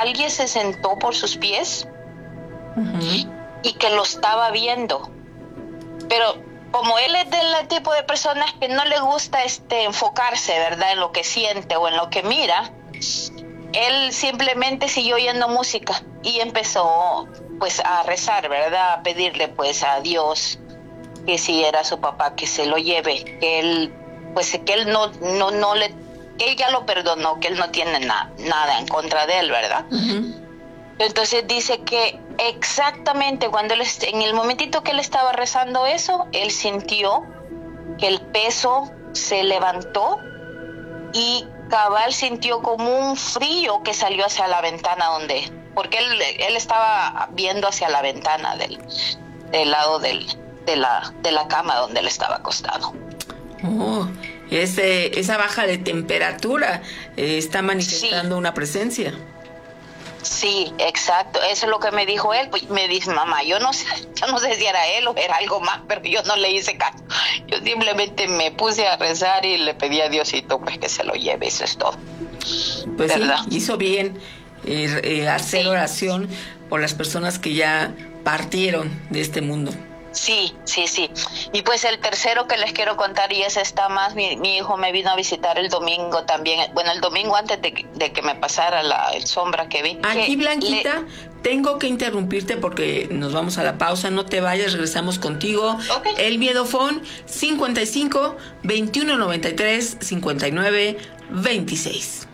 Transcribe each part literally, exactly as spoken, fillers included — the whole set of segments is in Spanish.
alguien se sentó por sus pies uh-huh. y que lo estaba viendo. Pero como él es del tipo de personas que no le gusta este enfocarse, ¿verdad?, en lo que siente o en lo que mira, él simplemente siguió oyendo música y empezó pues a rezar, ¿verdad?, a pedirle pues a Dios que si era su papá, que se lo lleve, que él pues que él no no no le que él ya lo perdonó, que él no tiene na, nada en contra de él, ¿verdad? Uh-huh. Entonces dice que exactamente cuando él, en el momentito que él estaba rezando eso, él sintió que el peso se levantó y cabal sintió como un frío que salió hacia la ventana donde, porque él, él estaba viendo hacia la ventana del, del lado del, de, la, de la cama donde él estaba acostado. Oh, ese, esa baja de temperatura eh, está manifestando sí. una presencia. Sí, exacto, eso es lo que me dijo él. Pues me dice, mamá, yo no sé, yo no sé si era él o era algo más, pero yo no le hice caso. Yo simplemente me puse a rezar y le pedí a Diosito pues que se lo lleve, eso es todo. Pues ¿verdad? Sí, hizo bien eh, eh, hacer sí. oración por las personas que ya partieron de este mundo. Sí, sí, sí. Y pues el tercero que les quiero contar, y ese está más, mi, mi hijo me vino a visitar el domingo también, bueno, el domingo antes de, de que me pasara la el sombra que vi. Aquí, que Blanquita, le... tengo que interrumpirte porque nos vamos a la pausa, no te vayas, regresamos contigo. Okay. El Miedofón, cincuenta y cinco, veintiuno noventa y tres, cincuenta y nueve, veintiséis.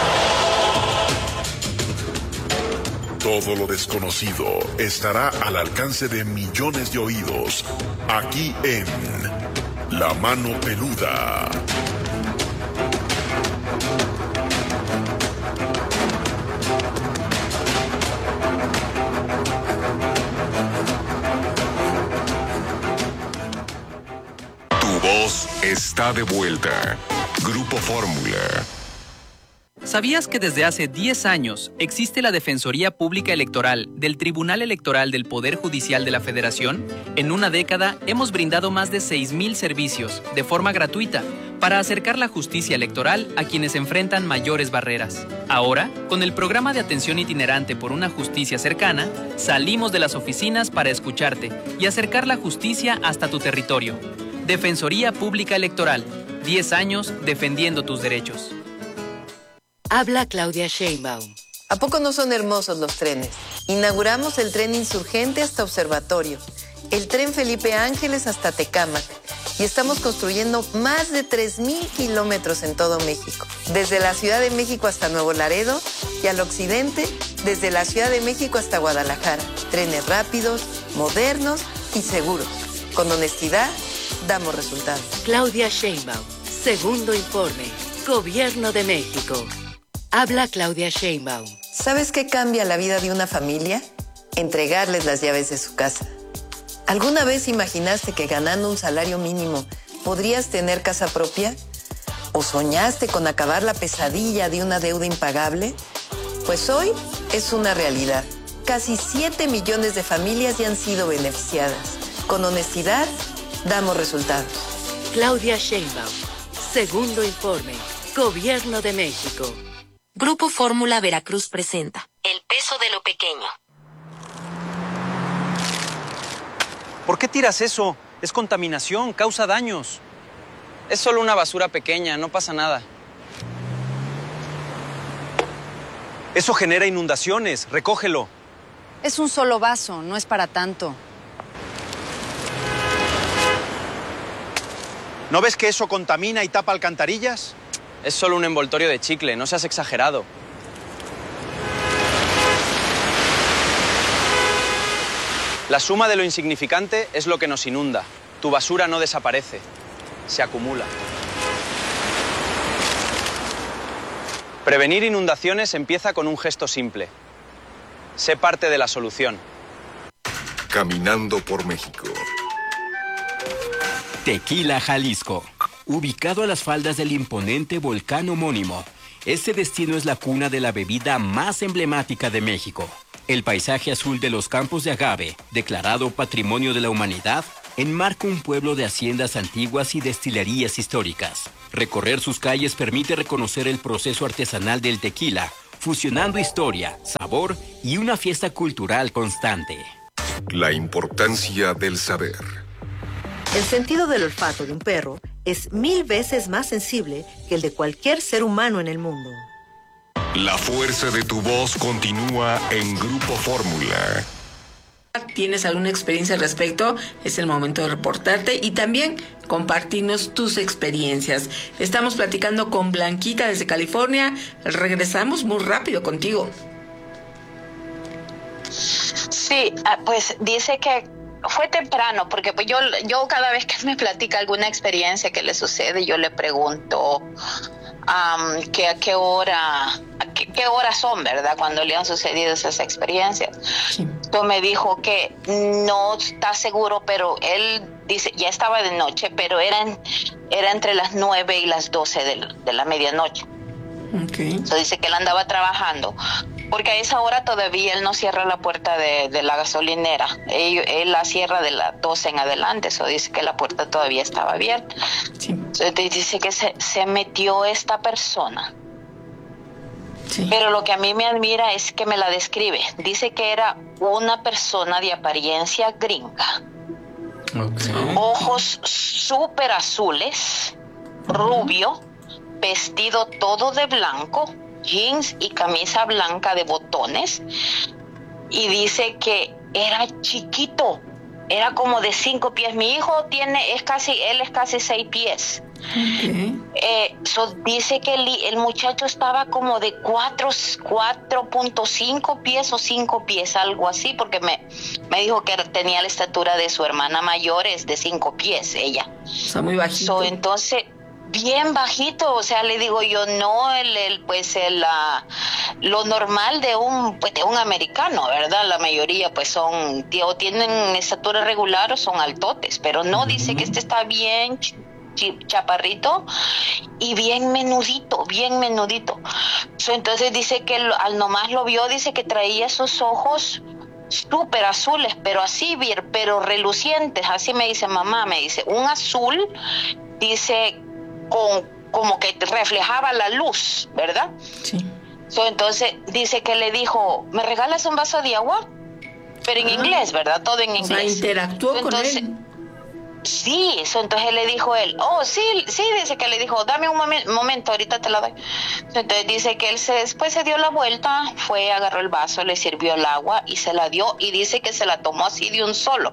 Todo lo desconocido estará al alcance de millones de oídos, aquí en La Mano Peluda. Tu voz está de vuelta. Grupo Fórmula. ¿Sabías que desde hace diez años existe la Defensoría Pública Electoral del Tribunal Electoral del Poder Judicial de la Federación? En una década hemos brindado más de seis mil servicios de forma gratuita para acercar la justicia electoral a quienes enfrentan mayores barreras. Ahora, con el programa de atención itinerante por una justicia cercana, salimos de las oficinas para escucharte y acercar la justicia hasta tu territorio. Defensoría Pública Electoral, diez años defendiendo tus derechos. Habla Claudia Sheinbaum. ¿A poco no son hermosos los trenes? Inauguramos el tren Insurgente hasta Observatorio, el tren Felipe Ángeles hasta Tecámac y estamos construyendo más de tres mil kilómetros en todo México. Desde la Ciudad de México hasta Nuevo Laredo y al occidente, desde la Ciudad de México hasta Guadalajara. Trenes rápidos, modernos y seguros. Con honestidad, damos resultados. Claudia Sheinbaum. Segundo informe. Gobierno de México. Habla Claudia Sheinbaum. ¿Sabes qué cambia la vida de una familia? Entregarles las llaves de su casa. ¿Alguna vez imaginaste que ganando un salario mínimo podrías tener casa propia? ¿O soñaste con acabar la pesadilla de una deuda impagable? Pues hoy es una realidad. Casi siete millones de familias ya han sido beneficiadas. Con honestidad, damos resultados. Claudia Sheinbaum. Segundo informe. Gobierno de México. Grupo Fórmula Veracruz presenta El peso de lo pequeño. ¿Por qué tiras eso? Es contaminación, causa daños. Es solo una basura pequeña, no pasa nada. Eso genera inundaciones, recógelo. Es un solo vaso, no es para tanto. ¿No ves que eso contamina y tapa alcantarillas? Es solo un envoltorio de chicle, no seas exagerado. La suma de lo insignificante es lo que nos inunda. Tu basura no desaparece, se acumula. Prevenir inundaciones empieza con un gesto simple. Sé parte de la solución. Caminando por México. Tequila, Jalisco. Ubicado a las faldas del imponente volcán homónimo, este destino es la cuna de la bebida más emblemática de México. El paisaje azul de los campos de agave, declarado Patrimonio de la Humanidad, enmarca un pueblo de haciendas antiguas y destilerías históricas. Recorrer sus calles permite reconocer el proceso artesanal del tequila, fusionando historia, sabor y una fiesta cultural constante. La importancia del saber. El sentido del olfato de un perro es mil veces más sensible que el de cualquier ser humano en el mundo. La fuerza de tu voz continúa en Grupo Fórmula. ¿Tienes alguna experiencia al respecto? Es el momento de reportarte y también compartirnos tus experiencias. Estamos platicando con Blanquita desde California. Regresamos muy rápido contigo. Sí, pues dice que fue temprano, porque pues yo, yo cada vez que me platica alguna experiencia que le sucede, yo le pregunto um, que a qué hora, a qué, qué horas son, ¿verdad? Cuando le han sucedido esas experiencias. Sí. Entonces me dijo que no está seguro, pero él dice, ya estaba de noche, pero eran, era entre las nueve y las doce de, de la medianoche. Okay. Entonces dice que él andaba trabajando, porque a esa hora todavía él no cierra la puerta de, de la gasolinera. Él, él la cierra de las doce en adelante, eso dice que la puerta todavía estaba abierta. Sí. Entonces dice que se, se metió esta persona. Sí. Pero lo que a mí me admira es que me la describe. Dice que era una persona de apariencia gringa. Okay. Ojos súper azules, uh-huh. Rubio, vestido todo de blanco, jeans y camisa blanca de botones, y dice que era chiquito, era como de cinco pies. Mi hijo tiene, es casi, él es casi seis pies. Okay. Eh, so dice que el, el muchacho estaba como de cuatro, cuatro punto cinco pies o cinco pies, algo así, porque me, me dijo que tenía la estatura de su hermana mayor, es de cinco pies ella. Está muy bajito. So, entonces, bien bajito, o sea, le digo yo, no, el, el pues el uh, lo normal de un pues de un americano, ¿verdad? La mayoría pues son, o tienen estatura regular o son altotes, pero no, uh-huh. Dice que este está bien ch- ch- chaparrito y bien menudito, bien menudito. So, entonces dice que lo, al nomás lo vio, dice que traía sus ojos súper azules, pero así, pero relucientes, así me dice mamá, me dice, un azul, dice, con como que reflejaba la luz, ¿verdad? Sí. So, entonces dice que le dijo, ¿me regalas un vaso de agua? Pero en ah. inglés, ¿verdad? Todo en inglés. O sea, interactuó so, entonces, con él. Sí, so, entonces le dijo él, oh, sí, sí, dice que le dijo, dame un momen- momento, ahorita te la doy. So, entonces dice que él se, después se dio la vuelta, fue, agarró el vaso, le sirvió el agua y se la dio, y dice que se la tomó así de un solo.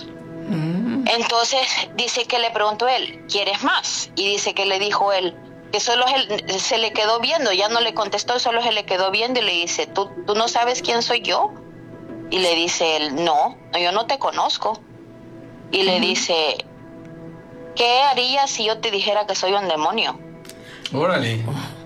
Entonces dice que le preguntó él, ¿quieres más? Y dice que le dijo él, que solo él, se le quedó viendo, ya no le contestó, solo se le quedó viendo y le dice, ¿tú, tú no sabes quién soy yo? Y le dice él, no, yo no te conozco. Y uh-huh. Le dice, ¿qué harías si yo te dijera que soy un demonio? Órale.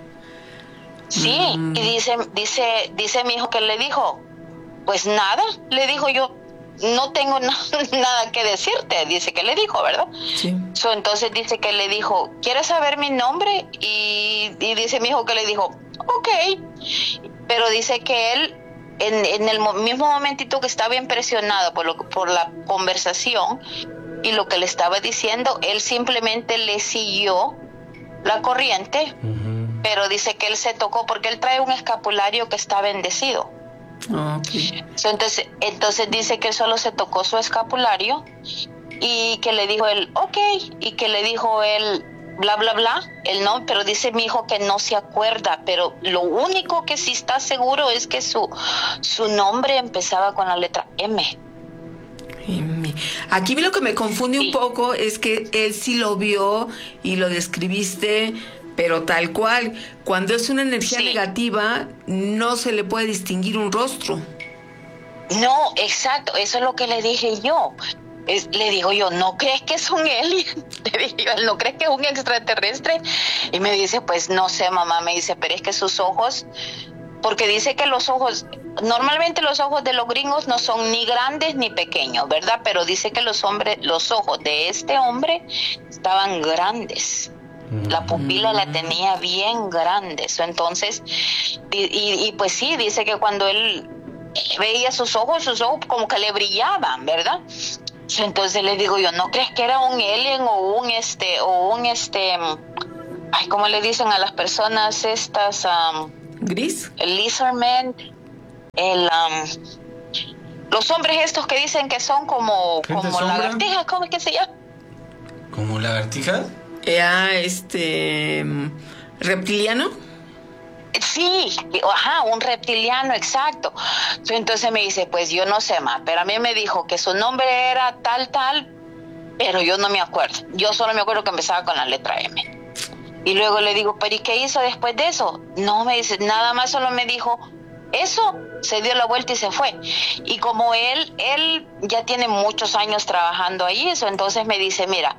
Sí, uh-huh. Y dice, dice, dice mi hijo que le dijo, pues nada, le dijo yo, no tengo na- nada que decirte, dice que le dijo, ¿verdad? Sí. So, entonces dice que le dijo, ¿quieres saber mi nombre? Y, y dice mi hijo que le dijo, ok, pero dice que él, en, en el mismo momentito que estaba impresionado por, lo, por la conversación y lo que le estaba diciendo, él simplemente le siguió la corriente, uh-huh. Pero dice que él se tocó porque él trae un escapulario que está bendecido. Okay. So, entonces, entonces dice que él solo se tocó su escapulario y que le dijo él, ok, y que le dijo él, bla, bla, bla, él no, pero dice mi hijo que no se acuerda, pero lo único que sí está seguro es que su, su nombre empezaba con la letra M. M. Aquí lo que me confunde sí. un poco es que él sí lo vio y lo describiste, pero tal cual, cuando es una energía sí. negativa, no se le puede distinguir un rostro. No, exacto, eso es lo que le dije yo. Es, le digo yo, ¿no crees que es un alien? Le dije yo, ¿no crees que es un extraterrestre? Y me dice, pues no sé, mamá, me dice, pero es que sus ojos, porque dice que los ojos, normalmente los ojos de los gringos no son ni grandes ni pequeños, ¿verdad? Pero dice que los hombres, los ojos de este hombre estaban grandes. La pupila la tenía bien grande. Entonces, y, y, y pues sí, dice que cuando él veía sus ojos, sus ojos como que le brillaban, ¿verdad? Entonces le digo yo, ¿no crees que era un alien o un este, o un este, ay, ¿cómo le dicen a las personas estas? Um, ¿Gris? El lizardman, el... Um, los hombres estos que dicen que son como, como lagartijas, ¿cómo es que se llama? ¿Como lagartijas? Ah, este... ¿reptiliano? Sí, ajá, un reptiliano, exacto. Entonces me dice, pues yo no sé más, pero a mí me dijo que su nombre era tal, tal, pero yo no me acuerdo. Yo solo me acuerdo que empezaba con la letra M. Y luego le digo, pero ¿y qué hizo después de eso? No, me dice, nada más, solo me dijo eso, se dio la vuelta y se fue. Y como él, él ya tiene muchos años trabajando ahí, eso, entonces me dice, mira,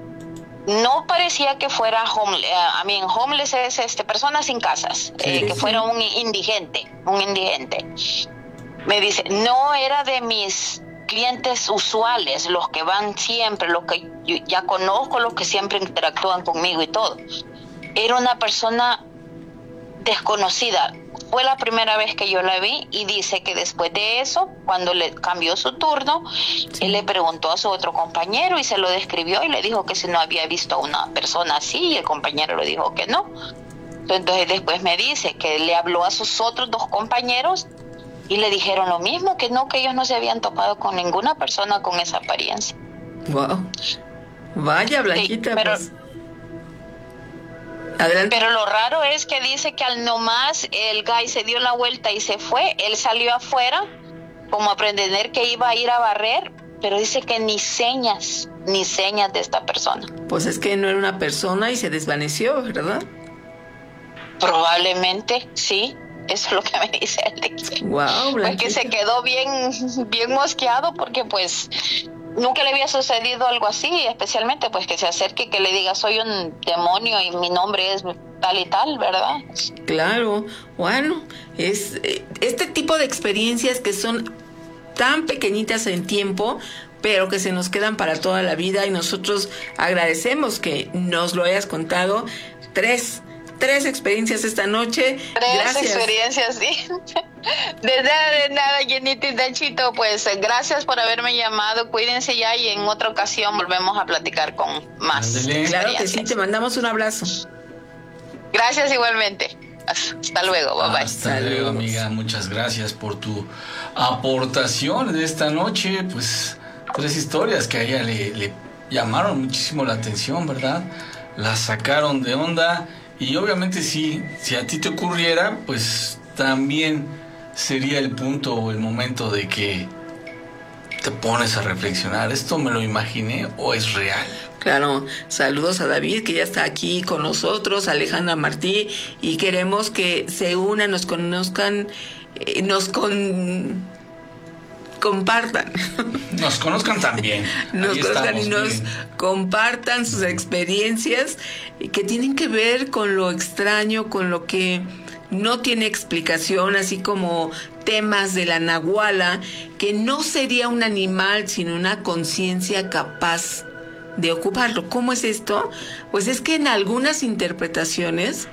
no parecía que fuera homeless, a mí homeless es este, persona sin casas, sí, eh, que sí. fuera un indigente, un indigente. Me dice, no era de mis clientes usuales, los que van siempre, los que yo ya conozco, los que siempre interactúan conmigo y todo. Era una persona desconocida. Fue la primera vez que yo la vi y dice que después de eso, cuando le cambió su turno, sí. él le preguntó a su otro compañero y se lo describió y le dijo que si no había visto a una persona así y el compañero le dijo que no. Entonces después me dice que le habló a sus otros dos compañeros y le dijeron lo mismo, que no, que ellos no se habían topado con ninguna persona con esa apariencia. Wow. Vaya, Blanquita, sí, pero... pues... Adelante. Pero lo raro es que dice que al nomás el guy se dio la vuelta y se fue, él salió afuera como a pretender que iba a ir a barrer, pero dice que ni señas, ni señas de esta persona. Pues es que no era una persona y se desvaneció, ¿verdad? Probablemente, sí, eso es lo que me dice él. Wow, pues que se quedó bien, bien mosqueado porque pues... nunca le había sucedido algo así, especialmente pues que se acerque, que le diga soy un demonio y mi nombre es tal y tal, ¿verdad? Claro, bueno, es este tipo de experiencias que son tan pequeñitas en tiempo, pero que se nos quedan para toda la vida y nosotros agradecemos que nos lo hayas contado. Tres, tres experiencias esta noche. Tres Gracias. experiencias, sí. De nada, de nada, Jenita y Nachito, pues gracias por haberme llamado, cuídense ya y en otra ocasión volvemos a platicar con más. Claro que sí, te mandamos un abrazo. Gracias igualmente. Hasta luego, bye bye. Hasta luego, amiga, muchas gracias por tu aportación de esta noche, pues tres historias que a ella le, le llamaron muchísimo la atención, ¿verdad? La sacaron de onda y obviamente sí, si a ti te ocurriera, pues también sería el punto o el momento de que te pones a reflexionar, ¿esto me lo imaginé o es real? Claro, saludos a David que ya está aquí con nosotros, Alejandra Martí, y queremos que se unan, nos conozcan, eh, nos con... compartan. Nos conozcan también. Nos Ahí conozcan estamos, y nos miren. compartan sus experiencias que tienen que ver con lo extraño, con lo que no tiene explicación, así como temas de la nahuala, que no sería un animal, sino una conciencia capaz de ocuparlo. ¿Cómo es esto? Pues es que en algunas interpretaciones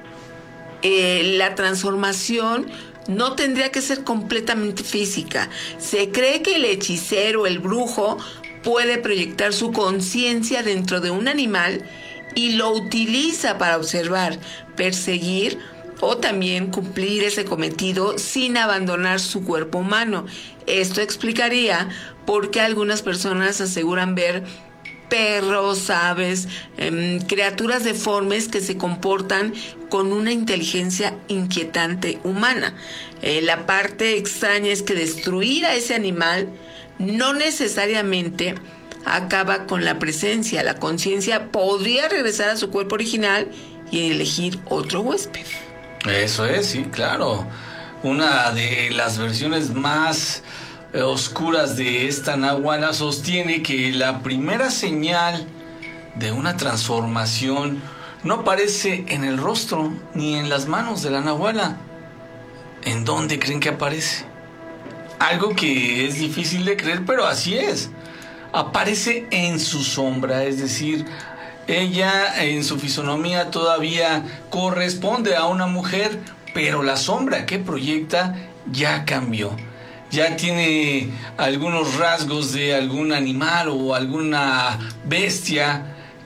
eh, la transformación no tendría que ser completamente física. Se cree que el hechicero, el brujo, puede proyectar su conciencia dentro de un animal y lo utiliza para observar, perseguir o también cumplir ese cometido sin abandonar su cuerpo humano. Esto explicaría por qué algunas personas aseguran ver perros, aves, eh, criaturas deformes que se comportan con una inteligencia inquietante humana. Eh, la parte extraña es que destruir a ese animal no necesariamente acaba con la presencia. La conciencia podría regresar a su cuerpo original y elegir otro huésped. Eso es, sí, claro. Una de las versiones más eh, oscuras de esta nahuala sostiene que la primera señal de una transformación no aparece en el rostro ni en las manos de la nahuala. ¿En dónde creen que aparece? Algo que es difícil de creer, pero así es. Aparece en su sombra, es decir, ella en su fisonomía todavía corresponde a una mujer, pero la sombra que proyecta ya cambió. Ya tiene algunos rasgos de algún animal o alguna bestia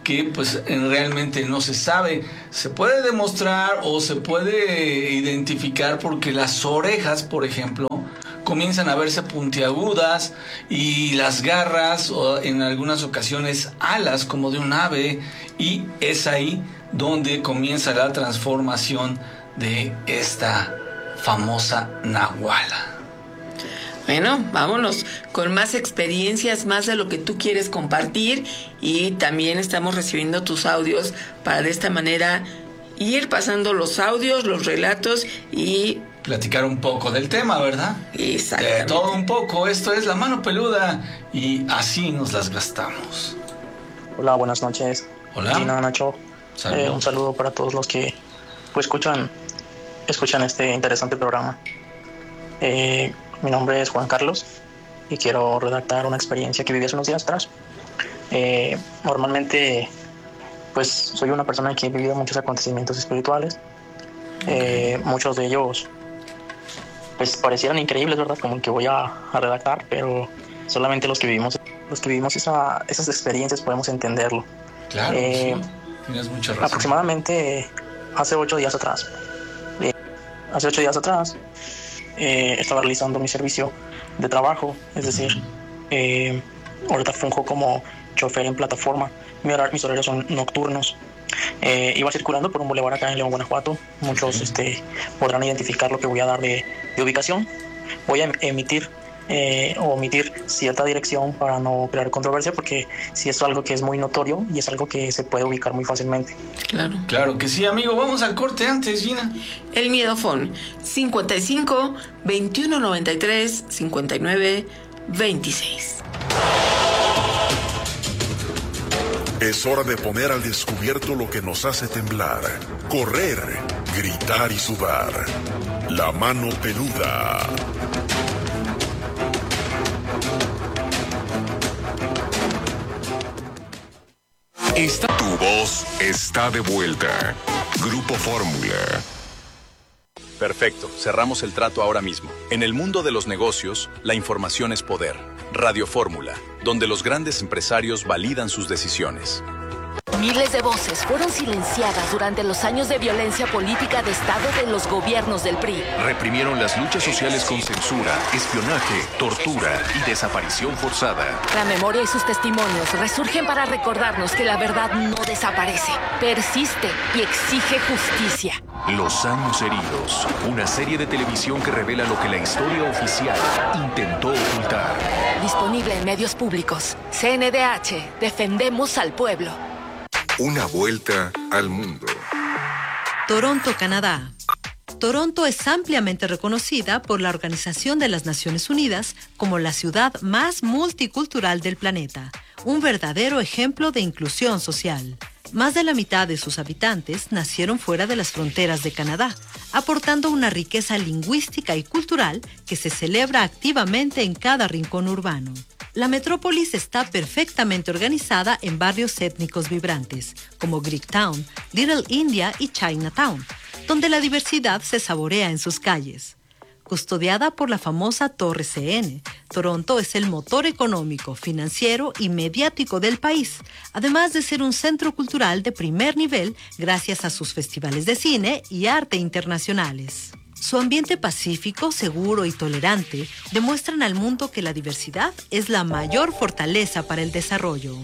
que pues realmente no se sabe. Se puede demostrar o se puede identificar porque las orejas, por ejemplo, comienzan a verse puntiagudas y las garras o en algunas ocasiones alas como de un ave, y es ahí donde comienza la transformación de esta famosa nahuala. Bueno, vámonos con más experiencias, más de lo que tú quieres compartir, y también estamos recibiendo tus audios para de esta manera ir pasando los audios, los relatos y platicar un poco del tema, ¿verdad? Exactamente. De todo un poco. Esto es La Mano Peluda y así nos las gastamos. Hola, buenas noches. Hola. Gina, Nacho. Eh, un saludo para todos los que pues, escuchan, escuchan este interesante programa. Eh, mi nombre es Juan Carlos y quiero redactar una experiencia que viví hace unos días atrás. Eh, normalmente, pues soy una persona que he vivido muchos acontecimientos espirituales. Eh, muchos de ellos pues parecieran increíbles, ¿verdad? Como el que voy a, a redactar, pero solamente los que vivimos los que vivimos esa, esas experiencias podemos entenderlo. Claro, eh, sí. Tienes mucha razón. Aproximadamente hace ocho días atrás eh, hace ocho días atrás eh, estaba realizando mi servicio de trabajo, es decir, eh, ahorita funjo como chofer en plataforma. Mi horario, mis horarios son nocturnos. Eh, iba circulando por un bulevar acá en León, Guanajuato. Muchos este, podrán identificar lo que voy a dar de, de ubicación. Voy a emitir eh, o omitir cierta dirección para no crear controversia, porque si es algo que es muy notorio y es algo que se puede ubicar muy fácilmente. Claro, claro que sí, amigo. Vamos al corte antes, Gina. El miedofón cincuenta y cinco, veintiuno noventa y tres, cincuenta y nueve, veintiséis. Es hora de poner al descubierto lo que nos hace temblar, correr, gritar y sudar. La Mano Peluda. Esta tu voz está de vuelta. Grupo Fórmula. Perfecto, cerramos el trato ahora mismo. En el mundo de los negocios, la información es poder. Radio Fórmula, donde los grandes empresarios validan sus decisiones. Miles de voces fueron silenciadas durante los años de violencia política de Estado de los gobiernos del P R I. Reprimieron las luchas sociales con censura, espionaje, tortura y desaparición forzada. La memoria y sus testimonios resurgen para recordarnos que la verdad no desaparece, persiste y exige justicia. Los años heridos, una serie de televisión que revela lo que la historia oficial intentó ocultar. Disponible en medios públicos. C N D H, defendemos al pueblo. Una vuelta al mundo. Toronto, Canadá. Toronto es ampliamente reconocida por la Organización de las Naciones Unidas como la ciudad más multicultural del planeta, un verdadero ejemplo de inclusión social. Más de la mitad de sus habitantes nacieron fuera de las fronteras de Canadá, aportando una riqueza lingüística y cultural que se celebra activamente en cada rincón urbano. La metrópolis está perfectamente organizada en barrios étnicos vibrantes, como Greektown, Little India y Chinatown, donde la diversidad se saborea en sus calles. Custodiada por la famosa Torre C N, Toronto es el motor económico, financiero y mediático del país, además de ser un centro cultural de primer nivel gracias a sus festivales de cine y arte internacionales. Su ambiente pacífico, seguro y tolerante demuestran al mundo que la diversidad es la mayor fortaleza para el desarrollo.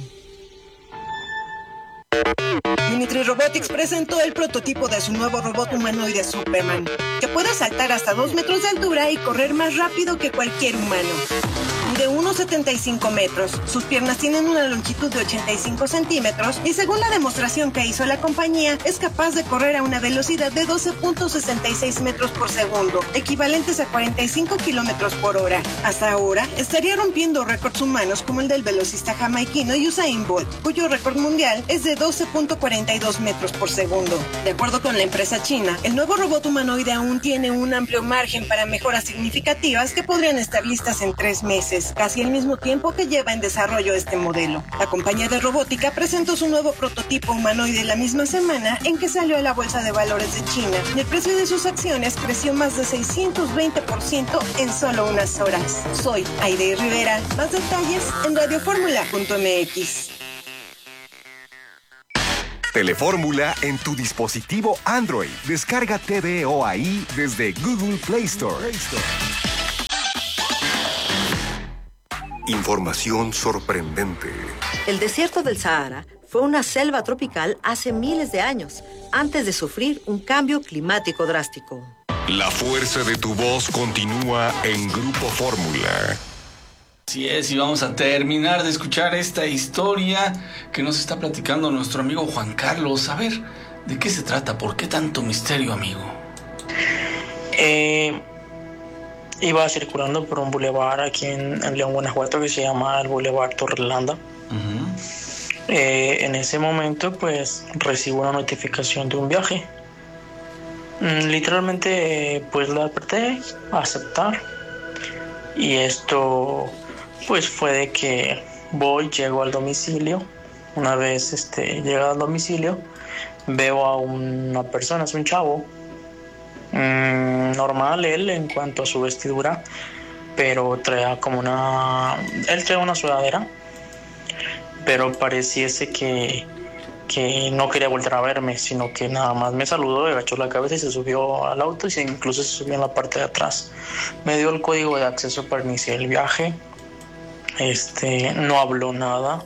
Unitree Robotics presentó el prototipo de su nuevo robot humanoide Superman, que puede saltar hasta dos metros de altura y correr más rápido que cualquier humano. De uno coma setenta y cinco metros, sus piernas tienen una longitud de ochenta y cinco centímetros y según la demostración que hizo la compañía, es capaz de correr a una velocidad de doce punto sesenta y seis metros por segundo, equivalentes a cuarenta y cinco kilómetros por hora. Hasta ahora, estaría rompiendo récords humanos como el del velocista jamaiquino Usain Bolt, cuyo récord mundial es de doce punto cuarenta y dos metros por segundo. De acuerdo con la empresa china, el nuevo robot humanoide aún tiene un amplio margen para mejoras significativas que podrían estar listas en tres meses. Casi al mismo tiempo que lleva en desarrollo este modelo. La compañía de robótica presentó su nuevo prototipo humanoide la misma semana en que salió a la bolsa de valores de China. El precio de sus acciones creció más de seiscientos veinte por ciento en solo unas horas. Soy Aide Rivera. Más detalles en radio fórmula punto m x. Telefórmula en tu dispositivo Android. Descarga T V O A I desde Google Play Store. Información sorprendente. El desierto del Sahara fue una selva tropical hace miles de años, antes de sufrir un cambio climático drástico. La fuerza de tu voz continúa en Grupo Fórmula. Así es, y vamos a terminar de escuchar esta historia que nos está platicando nuestro amigo Juan Carlos. A ver, ¿de qué se trata? ¿Por qué tanto misterio, amigo? Eh, iba circulando por un bulevar aquí en, en León, Guanajuato, que se llama el Boulevard Torrelanda. Uh-huh. Eh, en ese momento, pues, recibo una notificación de un viaje. Mm, literalmente, pues, la apreté a aceptar. Y esto, pues, fue de que voy, llego al domicilio. Una vez este, llegado al domicilio, veo a una persona, es un chavo. Mm, normal él en cuanto a su vestidura, pero traía como una... Él traía una sudadera, pero pareciese que, que no quería volver a verme, sino que nada más me saludó, agachó la cabeza y se subió al auto y se, incluso se subió en la parte de atrás. Me dio el código de acceso para iniciar el viaje. Este, no habló nada.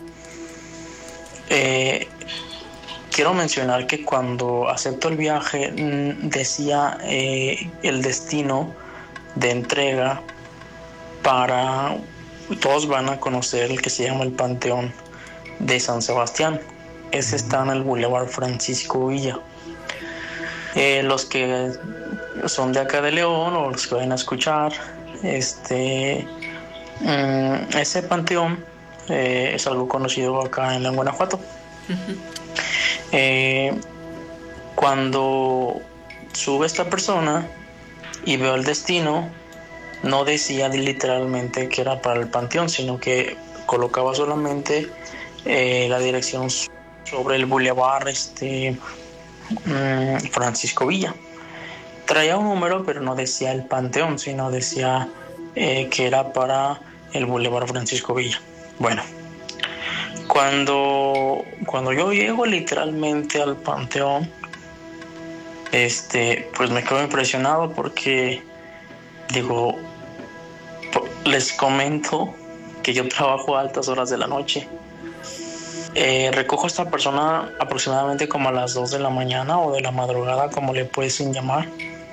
Eh, quiero mencionar que cuando acepto el viaje decía eh, el destino de entrega para... Todos van a conocer el que se llama el Panteón de San Sebastián. Ese está en el Boulevard Francisco Villa. Eh, los que son de acá de León o los que vayan a escuchar, este, um, ese panteón eh, es algo conocido acá en Guanajuato. Uh-huh. Eh, cuando sube esta persona y veo el destino, no decía literalmente que era para el panteón, sino que colocaba solamente eh, la dirección sobre el bulevar este, um, Francisco Villa. Traía un número, pero no decía el panteón, sino decía eh, que era para el bulevar Francisco Villa. Bueno, cuando, cuando yo llego literalmente al panteón, este, pues me quedo impresionado porque digo, les comento que yo trabajo a altas horas de la noche. Eh, recojo a esta persona aproximadamente como a las dos de la mañana o de la madrugada, como le pueden llamar.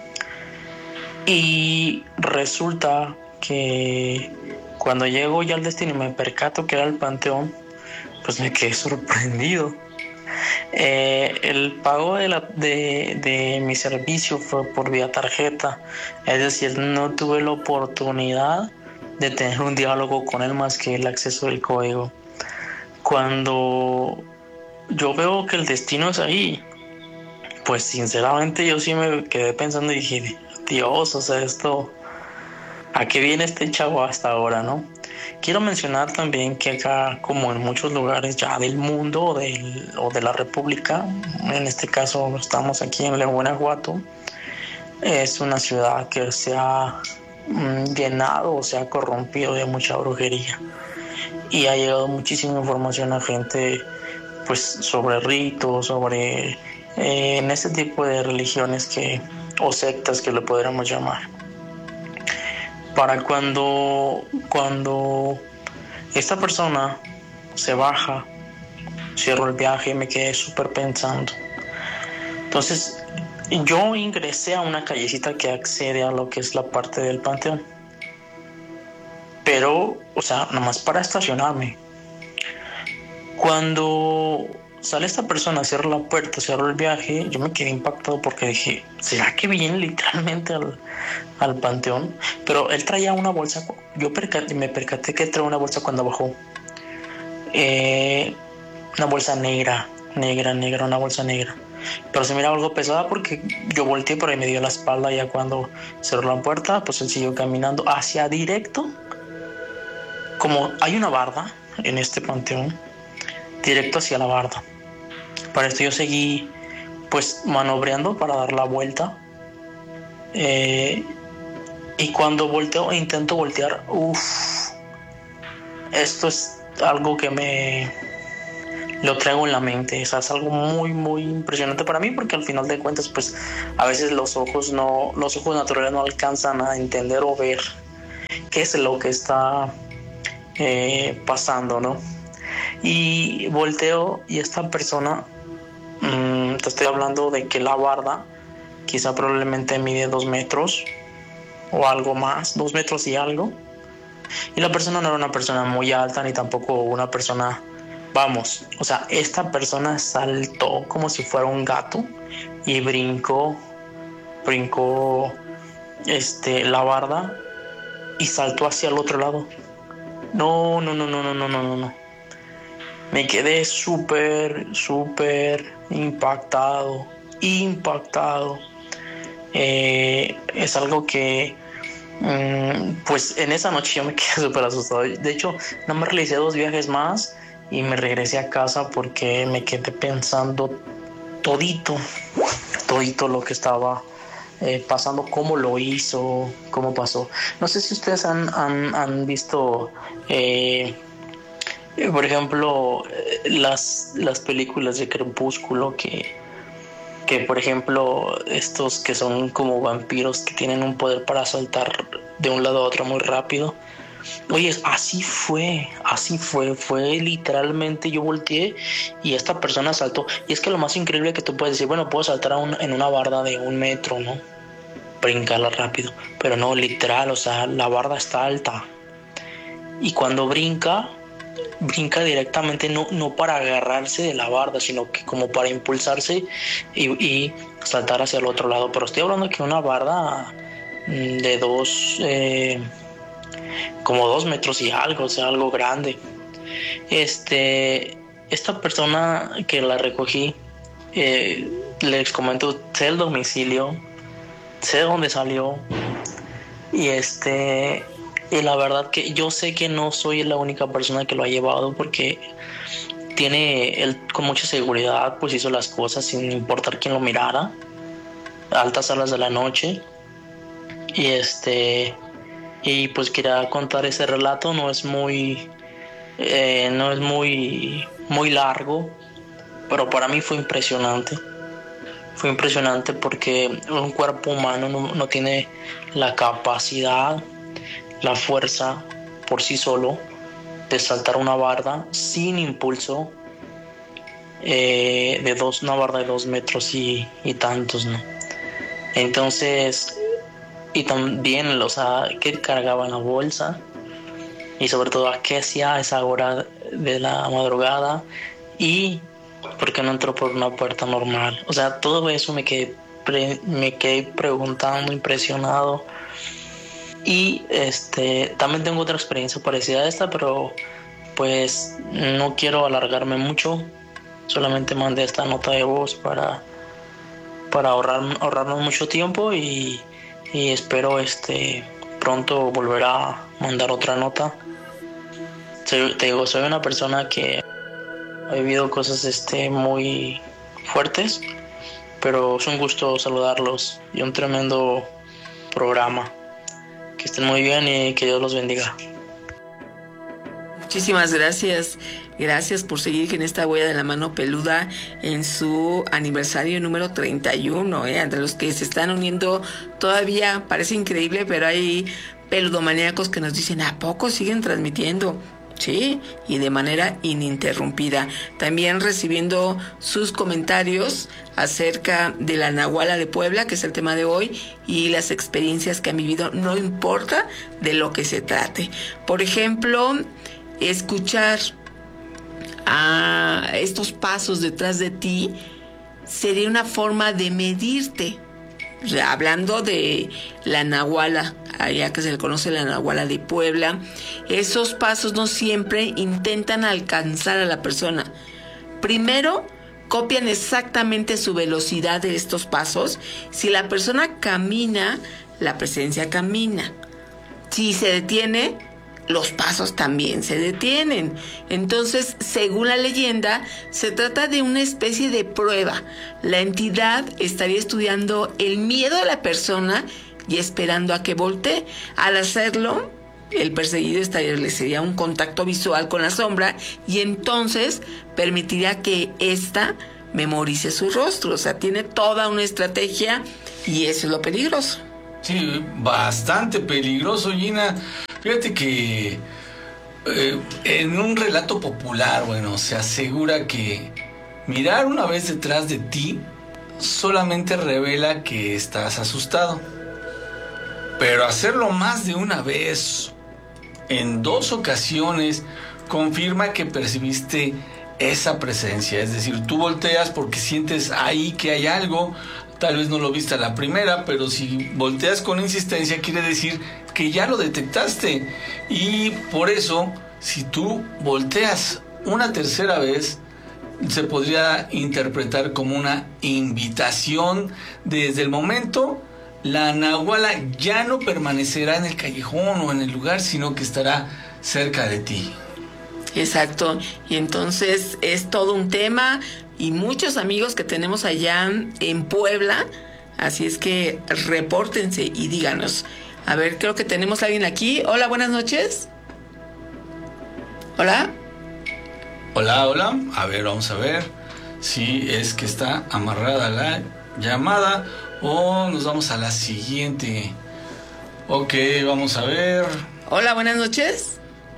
Y resulta que cuando llego ya al destino y me percato que era el panteón, pues me quedé sorprendido. Eh, el pago de, la, de, de mi servicio fue por vía tarjeta, es decir, no tuve la oportunidad de tener un diálogo con él más que el acceso del código. Cuando yo veo que el destino es ahí, pues sinceramente yo sí me quedé pensando y dije, Dios, o sea, esto, ¿a qué viene este chavo hasta ahora, no? Quiero mencionar también que acá, como en muchos lugares ya del mundo o, del, o de la República, en este caso estamos aquí en León, Guanajuato, es una ciudad que se ha mm, llenado o se ha corrompido de mucha brujería. Y ha llegado muchísima información a gente pues sobre ritos, sobre eh, en este tipo de religiones que o sectas que lo podríamos llamar. Para cuando cuando esta persona se baja, cierro el viaje y me quedé súper pensando. Entonces yo ingresé a una callecita que accede a lo que es la parte del panteón. Pero, o sea, nomás para estacionarme. Cuando sale esta persona, cierra la puerta, cierra el viaje, yo me quedé impactado porque dije, ¿será que viene literalmente al, al panteón? Pero él traía una bolsa, yo percaté, me percaté que traía una bolsa cuando bajó. Eh, una bolsa negra, negra, negra, una bolsa negra. Pero se miraba algo pesada porque yo volteé, por ahí me dio la espalda. Ya cuando cerró la puerta, pues él siguió caminando hacia directo. Como hay una barda en este panteón, directo hacia la barda. Para esto yo seguí pues manobreando para dar la vuelta. Eh, y cuando volteo e intento voltear, uff, esto es algo que me lo traigo en la mente. O sea, es algo muy, muy impresionante para mí, porque al final de cuentas, pues a veces los ojos no, los ojos naturales no alcanzan a entender o ver qué es lo que está eh, pasando, ¿no? Y volteo y esta persona, mmm, te estoy hablando de que la barda quizá probablemente mide dos metros o algo más, dos metros y algo. Y la persona no era una persona muy alta ni tampoco una persona, vamos, o sea, esta persona saltó como si fuera un gato y brincó, brincó este, la barda y saltó hacia el otro lado. No, no, no, no, no, no, no, no, no. Me quedé súper, súper impactado, impactado. Eh, es algo que, um, pues en esa noche yo me quedé súper asustado. De hecho, no me realicé dos viajes más y me regresé a casa porque me quedé pensando todito, todito lo que estaba eh, pasando, cómo lo hizo, cómo pasó. No sé si ustedes han, han, han visto... Eh, Por ejemplo, las, las películas de Crepúsculo, que, que por ejemplo estos que son como vampiros que tienen un poder para saltar de un lado a otro muy rápido. Oye, así fue, así fue, fue literalmente, yo volteé y esta persona saltó. Y es que lo más increíble que tú puedes decir, bueno, puedo saltar a un, en una barda de un metro, ¿no? Brincarla rápido, pero no, literal, o sea, la barda está alta. Y cuando brinca... brinca directamente, no, no para agarrarse de la barda, sino que como para impulsarse y, y saltar hacia el otro lado. Pero estoy hablando que una barda de dos, eh, como dos metros y algo, o sea, algo grande. Este, esta persona que la recogí, eh, les comento, sé el domicilio, sé dónde salió, y este... Y la verdad que yo sé que no soy la única persona que lo ha llevado, porque tiene él con mucha seguridad, pues hizo las cosas sin importar quién lo mirara, a altas horas de la noche. Y este y pues quería contar ese relato. No es muy eh, no es muy muy largo, pero para mí fue impresionante. Fue impresionante porque un cuerpo humano no, no tiene la capacidad, la fuerza por sí solo de saltar una barda sin impulso eh, de dos, una barda de dos metros y, y tantos, ¿no? Entonces, y también, o sea, que cargaba en la bolsa y sobre todo a qué hacía a esa hora de la madrugada y por qué no entró por una puerta normal. O sea, todo eso me quedé, pre, me quedé preguntando, impresionado. Y este también tengo otra experiencia parecida a esta, pero pues no quiero alargarme mucho. Solamente mandé esta nota de voz para, para ahorrar, ahorrarnos mucho tiempo y, y espero este pronto volver a mandar otra nota. Soy, te digo, soy una persona que ha vivido cosas este, muy fuertes, pero es un gusto saludarlos y un tremendo programa. Que estén muy bien y que Dios los bendiga. Muchísimas gracias. Gracias por seguir en esta huella de la mano peluda en su aniversario número treinta y uno. ¿eh? Entre los que se están uniendo todavía, parece increíble, pero hay peludomaníacos que nos dicen, ¿a poco siguen transmitiendo? Sí, y de manera ininterrumpida. También recibiendo sus comentarios acerca de la Nahuala de Puebla, que es el tema de hoy, y las experiencias que han vivido, no importa de lo que se trate. Por ejemplo, escuchar a estos pasos detrás de ti sería una forma de medirte. O sea, hablando de la Nahuala, allá que se le conoce la Nahuala de Puebla, esos pasos no siempre intentan alcanzar a la persona. Primero, copian exactamente su velocidad de estos pasos. Si la persona camina, la presencia camina. Si se detiene, los pasos también se detienen. Entonces, según la leyenda, se trata de una especie de prueba. La entidad estaría estudiando el miedo de la persona y esperando a que voltee. Al hacerlo, el perseguido establecería un contacto visual con la sombra y entonces permitiría que ésta memorice su rostro. O sea, tiene toda una estrategia y eso es lo peligroso. Sí, bastante peligroso, Gina. Fíjate que eh, en un relato popular, bueno, se asegura que mirar una vez detrás de ti solamente revela que estás asustado. Pero hacerlo más de una vez, en dos ocasiones, confirma que percibiste esa presencia. Es decir, tú volteas porque sientes ahí que hay algo. Tal vez no lo viste a la primera, pero si volteas con insistencia quiere decir que ya lo detectaste. Y por eso, si tú volteas una tercera vez, se podría interpretar como una invitación. Desde el momento, la nahuala ya no permanecerá en el callejón o en el lugar, sino que estará cerca de ti. Exacto, y entonces es todo un tema y muchos amigos que tenemos allá en Puebla, así es que repórtense y díganos. A ver, creo que tenemos a alguien aquí. Hola, buenas noches. Hola. Hola, hola. A ver, vamos a ver si es que está amarrada la llamada o nos vamos a la siguiente. Ok, vamos a ver. Hola, buenas noches.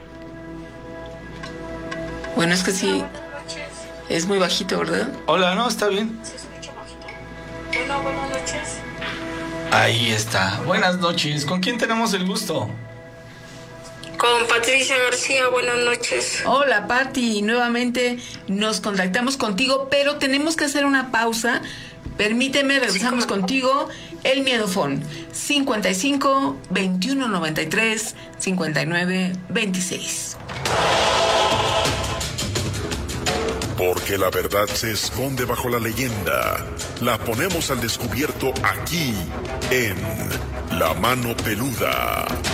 Bueno, es que sí, es muy bajito, ¿verdad? Hola, no, está bien. Se escucha bajito. Bueno, buenas noches. Ahí está. Buenas noches. ¿Con quién tenemos el gusto? Con Patricia García, buenas noches. Hola, Pati, nuevamente nos contactamos contigo, pero tenemos que hacer una pausa. Permíteme, regresamos sí, contigo. El Miedofón, cincuenta y cinco, veintiuno noventa y tres, cincuenta y nueve veintiséis. Porque la verdad se esconde bajo la leyenda. La ponemos al descubierto aquí, en La Mano Peluda.